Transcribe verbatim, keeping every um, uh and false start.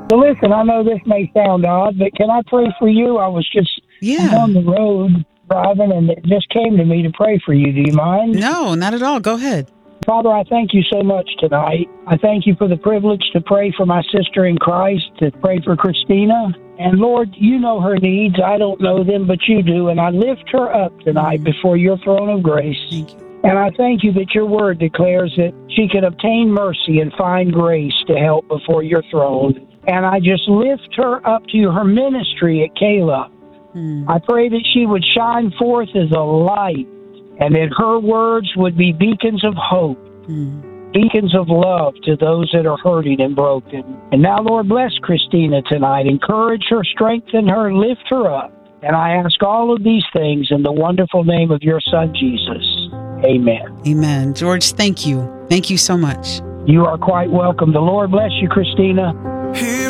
So listen, I know this may sound odd, but can I pray for you? I was just Yeah. on the road driving, and it just came to me to pray for you. Do you mind? No, not at all. Go ahead. Father, I thank you so much tonight. I thank you for the privilege to pray for my sister in Christ, to pray for Christina. And Lord, you know her needs. I don't know them, but you do. And I lift her up tonight before your throne of grace. Thank you. And I thank you that your word declares that she can obtain mercy and find grace to help before your throne. And I just lift her up to you, her ministry at Caleb. Mm. I pray that she would shine forth as a light, and that her words would be beacons of hope, mm. beacons of love to those that are hurting and broken. And now, Lord, bless Christina tonight. Encourage her, strengthen her, lift her up. And I ask all of these things in the wonderful name of your Son, Jesus. Amen. Amen. George, thank you. Thank you so much. You are quite welcome. The Lord bless you, Christina.